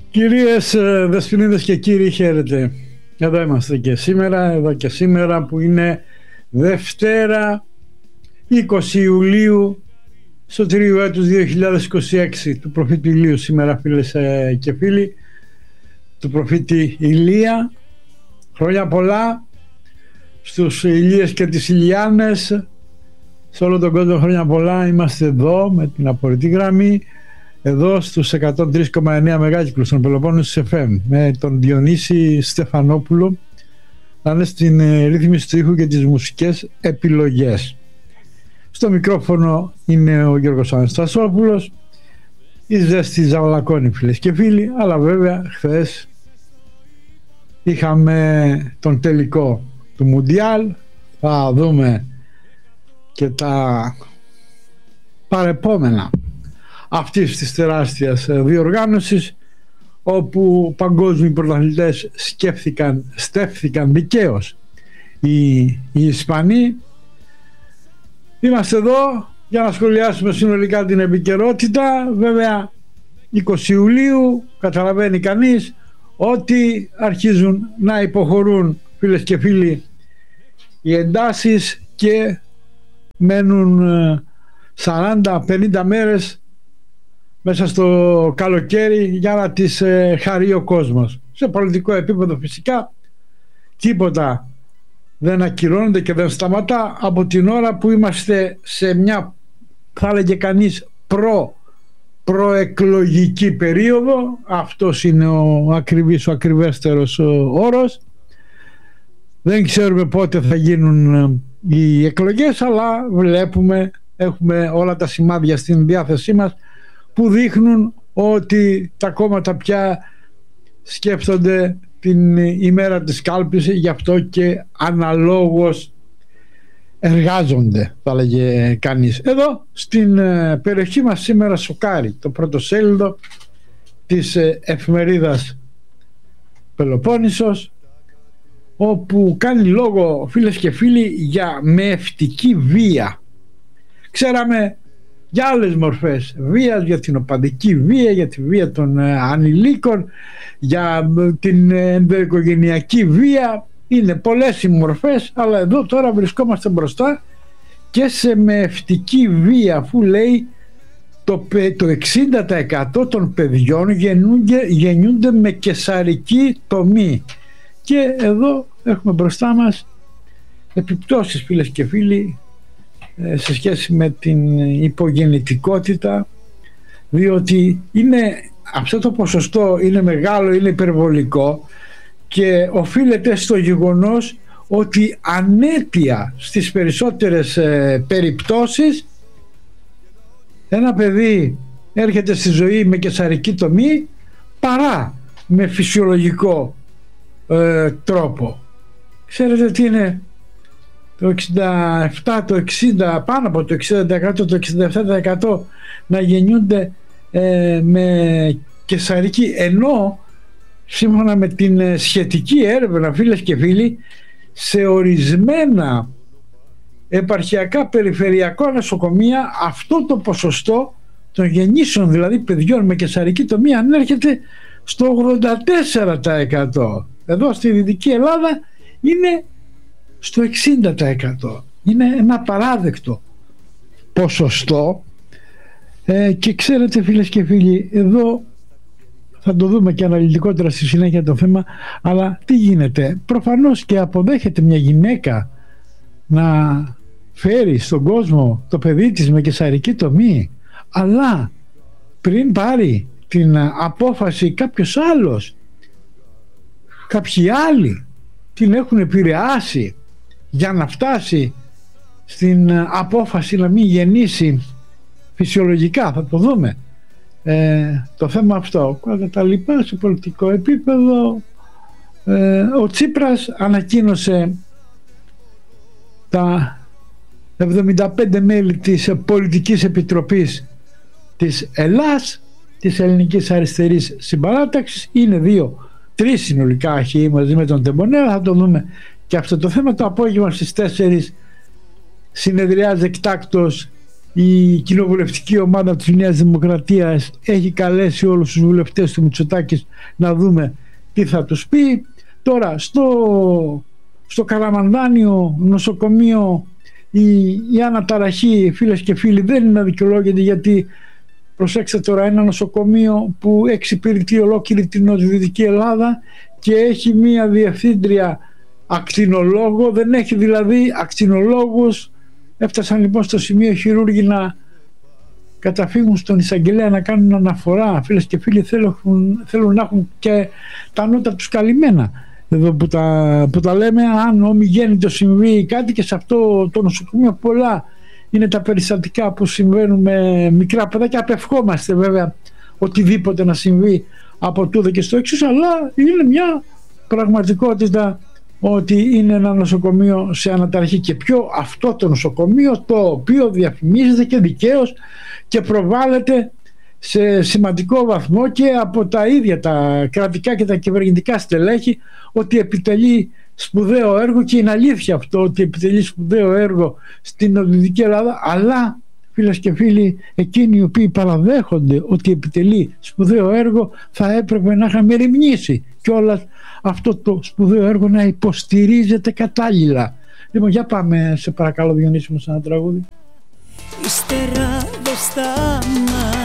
Κυρίες Δεσποινίδες και κύριοι, χαίρετε. Εδώ είμαστε και σήμερα που είναι Δευτέρα 20 Ιουλίου Σωτηρίου έτους 2026 του προφήτη Ηλίου. Σήμερα, φίλες και φίλοι, του προφήτη Ηλία. Χρόνια πολλά στους Ηλίες και τις Ηλιάνες, σε όλο τον κόσμο χρόνια πολλά. Είμαστε εδώ με την απορριτή γραμμή, εδώ στους 103,9 μεγάκυκλους των Πελοπόννησος FM, με τον Διονύση Στεφανόπουλο να είναι στην ρύθμιση του ήχου και τις μουσικές επιλογές. Στο μικρόφωνο είναι ο Γιώργος Αναστασόπουλος. Η ζέστη ζαλακώνει, φίλες και φίλοι, αλλά βέβαια χθες είχαμε τον τελικό του Μουντιάλ. Θα δούμε και τα παρεπόμενα αυτής της τεράστιας διοργάνωσης, όπου παγκόσμιοι πρωταθλητές στέφθηκαν δικαίως οι Ισπανοί. Είμαστε εδώ για να σχολιάσουμε συνολικά την επικαιρότητα. Βέβαια 20 Ιουλίου καταλαβαίνει κανείς ότι αρχίζουν να υποχωρούν, φίλες και φίλοι, οι εντάσεις και μένουν 40-50 μέρες μέσα στο καλοκαίρι για να τις χαρεί ο κόσμος. Σε πολιτικό επίπεδο φυσικά τίποτα δεν ακυρώνεται και δεν σταματά από την ώρα που είμαστε σε μια, θα έλεγε κανείς, προεκλογική περίοδο. Αυτός είναι ο ακριβέστερος όρος. Δεν ξέρουμε πότε θα γίνουν οι εκλογές, αλλά βλέπουμε, έχουμε όλα τα σημάδια στην διάθεσή μας που δείχνουν ότι τα κόμματα πια σκέφτονται την ημέρα της κάλπης, γι' αυτό και αναλόγως εργάζονται, θα λέγε κανείς. Εδώ στην περιοχή μας σήμερα σοκάρει το πρωτοσέλιδο της εφημερίδας Πελοπόννησος, όπου κάνει λόγο, φίλες και φίλοι, για μεευτική βία. Ξέραμε για άλλες μορφές βίας, για την οπαδική βία, για τη βία των ανηλίκων, για την ενδοοικογενειακή βία. Είναι πολλές οι μορφές, αλλά εδώ τώρα βρισκόμαστε μπροστά και σε μεευτική βία, αφού λέει το 60% των παιδιών γεννιούνται με καισαρική τομή. Και εδώ έχουμε μπροστά μας επιπτώσεις, φίλες και φίλοι, σε σχέση με την υπογεννητικότητα, διότι αυτό το ποσοστό είναι μεγάλο, είναι υπερβολικό και οφείλεται στο γεγονός ότι ανέτεια στις περισσότερες περιπτώσεις ένα παιδί έρχεται στη ζωή με καισαρική τομή παρά με φυσιολογικό τρόπο. Ξέρετε τι είναι το 67, το 60, πάνω από το 60%, το 67% να γεννιούνται με καισαρική, ενώ σύμφωνα με την σχετική έρευνα, φίλες και φίλοι, σε ορισμένα επαρχιακά περιφερειακά νοσοκομεία αυτό το ποσοστό των γεννήσεων, δηλαδή παιδιών με καισαρική τομή, ανέρχεται στο 84%. Εδώ στη Δυτική Ελλάδα είναι στο 60%. Είναι ένα παράδεκτο ποσοστό και ξέρετε, φίλες και φίλοι, εδώ θα το δούμε και αναλυτικότερα στη συνέχεια το θέμα, αλλά τι γίνεται? Προφανώς και αποδέχεται μια γυναίκα να φέρει στον κόσμο το παιδί της με καισαρική τομή, αλλά πριν πάρει την απόφαση κάποιος άλλος, κάποιοι άλλοι την έχουν επηρεάσει για να φτάσει στην απόφαση να μην γεννήσει φυσιολογικά. Θα το δούμε το θέμα αυτό. Κατά τα λοιπά, σε πολιτικό επίπεδο, ο Τσίπρας ανακοίνωσε τα 75 μέλη της Πολιτικής Επιτροπής της Ελλάς, της Ελληνικής Αριστερής Συμπαράταξης. Είναι 3 συνολικά αρχή μαζί με τον Τεμπονέρα. Θα το δούμε και αυτό το θέμα. Το απόγευμα στις 4 συνεδριάζει εκτάκτος η κοινοβουλευτική ομάδα της Νέας Δημοκρατίας έχει καλέσει όλους τους βουλευτές του Μητσοτάκης να δούμε τι θα τους πει. Τώρα στο Καραμανδάνιο νοσοκομείο η αναταραχή, φίλες και φίλοι, δεν είναι αδικαιολόγητη, γιατί προσέξτε τώρα, ένα νοσοκομείο που εξυπηρετεί ολόκληρη την νοτιοδυτική Ελλάδα και έχει μία διευθύντρια ακτινολόγο, δεν έχει δηλαδή ακτινολόγους. Έφτασαν λοιπόν στο σημείο οι χειρούργοι να καταφύγουν στον εισαγγελέα να κάνουν αναφορά. Φίλες και φίλοι, θέλουν να έχουν και τα νότα τους καλυμμένα εδώ που τα λέμε. Αν ομιγέννητο συμβεί κάτι, και σε αυτό το νοσοκομείο πολλά είναι τα περιστατικά που συμβαίνουν με μικρά παιδάκια. Απευχόμαστε βέβαια οτιδήποτε να συμβεί από τούδε και στο εξής, αλλά είναι μια πραγματικότητα ότι είναι ένα νοσοκομείο σε αναταραχή, και πιο αυτό το νοσοκομείο, το οποίο διαφημίζεται και δικαίως και προβάλλεται σε σημαντικό βαθμό και από τα ίδια τα κρατικά και τα κυβερνητικά στελέχη, ότι επιτελεί σπουδαίο έργο, και είναι αλήθεια αυτό ότι επιτελεί σπουδαίο έργο στην νοτιοδυτική Ελλάδα, αλλά φίλες και φίλοι, εκείνοι οι οποίοι παραδέχονται ότι επιτελεί σπουδαίο έργο θα έπρεπε να είχαν μεριμνήσει κιόλας αυτό το σπουδαίο έργο να υποστηρίζεται κατάλληλα. Λοιπόν, για πάμε σε παρακαλώ, Διονύση μου, σε ένα τραγούδι. Ύστερα δεν σταματά